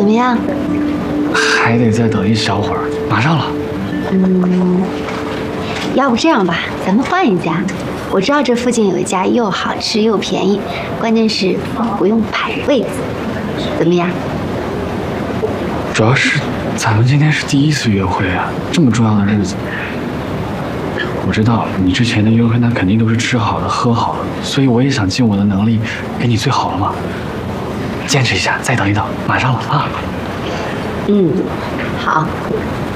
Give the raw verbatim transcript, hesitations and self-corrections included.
么样？ 还得再等一小会儿，马上了。 嗯，要不这样吧，咱们换一家。我知道这附近有一家又好吃又便宜，关键是不用排位子，怎么样？ 主要是咱们今天是第一次约会啊，这么重要的日子。我知道你之前的约会那肯定都是吃好的喝好的，所以我也想尽我的能力给你最好的嘛。坚持一下，再等一等，马上了啊。 嗯，好。